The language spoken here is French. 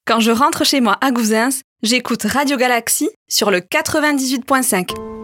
Quand je rentre chez moi à Gouzens, j'écoute Radio Galaxy sur le 98.5.